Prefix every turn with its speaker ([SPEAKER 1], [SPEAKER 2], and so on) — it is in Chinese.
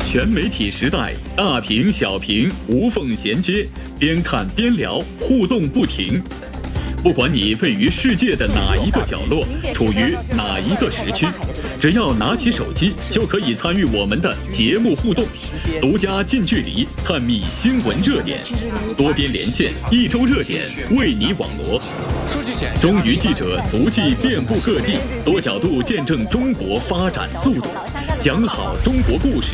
[SPEAKER 1] 全媒体时代，大屏小屏无缝衔接，边看边聊，互动不停。不管你位于世界的哪一个角落，处于哪一个时区，只要拿起手机，就可以参与我们的节目互动，独家近距离探秘新闻热点，多边连线，一周热点为你网罗。中娱记者足迹遍布各地，多角度见证中国发展速度，讲好中国故事，